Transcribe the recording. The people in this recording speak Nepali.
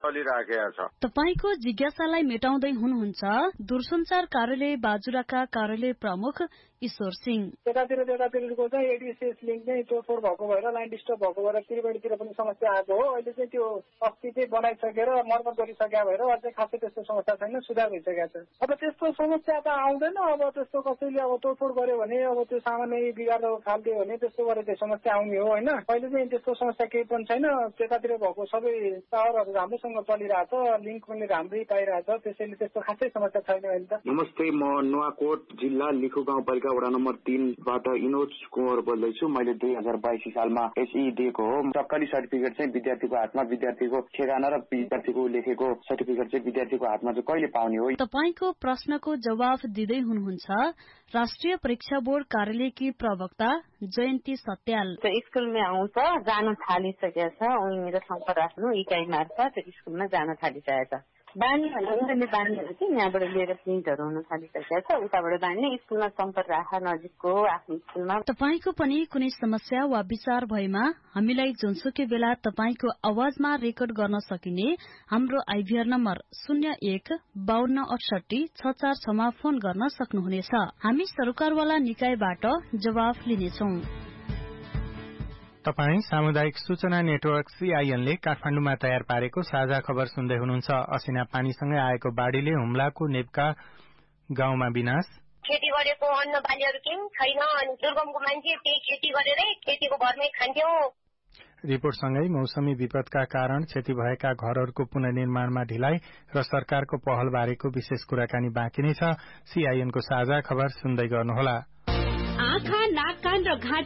चलिराखेको छ। तपाईको जिज्ञासालाई मेटाउँदै हुनुहुन्छ दूरसञ्चार कार्यालय बाजुराका कार्यालय प्रमुख ईश्वर सिंह। त्यतातिरको चाहिँ एडीसीएस लिङ्क चाहिँ तोडफोड भएको भएर लाइन डिस्टर्ब भएको भएर त्रिवेणीतिर पनि समस्या आएको हो। अहिले चाहिँ त्यो अस्ति चाहिँ बनाइसकेर मर्मत गरिसकेका भएर अझै खासै त्यस्तो समस्या छैन, सुधार भइसकेको छ। अब त्यस्तो समस्या त आउँदैन। अब त्यस्तो कसैले अब तोडफोड गर्यो भने अब त्यो सामान्य बिगार खाल्दियो भने त्यस्तो गरेर त्यो समस्या आउने हो होइन। अहिले चाहिँ त्यस्तो समस्या केही पनि छैन। त्यतातिर भएको सबै टावरहरू राम्रोसँग चलिरहेछ, लिङ्क पनि राम्रै पाइरहेछ, त्यसैले त्यस्तो खासै समस्या छैन अहिले त। नमस्ते, म नुवाकोट जिल्ला लिखु गाउँपालिका वडा नम्बर 3 बाट इनोज कुँवर बोल्दैछु। मैले 2082 सालमा एसई दिएको हो। सरकारी सर्टिफिकेट चाहिँ विद्यार्थीको हातमा, विद्यार्थीको ठेगाना र विद्यार्थीको लेखेको सर्टिफिकेट चाहिँ विद्यार्थीको हातमा चाहिँ कहिले पाउने हो? तपाईको प्रश्नको जवाफ दिँदै हुनुहुन्छ राष्ट्रिय परीक्षा बोर्ड कार्यालयकी प्रवक्ता जयन्ती सत्याल। स्कुलमा आउँछ, जान थालिसकेको छ। उनीहरू सम्पर्क राख्नु इकाइ मार्फत स्कुलमा जान थालिसकेको छ। बानी भन्ने बानीहरू चाहिँ यहाँबाट लिएर प्रिन्टहरू हुन थालिसकेको छ। उताबाट बानी स्कुलमा सम्पर्क राख, नजिकको आफ्नो स्कुलमा। तपाईको पनि कुनै समस्या वा विचार भएमा हामीलाई जुनसुकै बेला तपाईको आवाजमा रेकर्ड गर्न सकिने हाम्रो आइभीआर नम्बर 01-5268-646 मा फोन गर्न सक्नुहुनेछ। हामी सरकारवाला निकायबाट जवाफ लिनेछौं। तपाई सामुदायिक सूचना नेटवर्क CIN ले काठमाडौँमा तयार पारेको साझा खबर सुन्दै हुनुहुन्छ। असिना पानीसँगै आएको बाढ़ीले हुम्लाको नेपका गाउँमा विनाश, खेती गरेको अन्न बालीहरू केही छैन अनि दुर्गमको मान्छे त्यही खेती गरेरै खेतीको भरमै खान्थ्यो। रिपोर्टसँगै मौसमी विपदका कारण क्षति भएका घरहरूको पुनर्निर्माणमा ढिलाइ र सरकारको पहल बारेको विशेष कुराकानी बाँकी नै छ। CIN को साझा खबर सुन्दै गर्नुहोला। आँखा, नाक, कान र घाँटी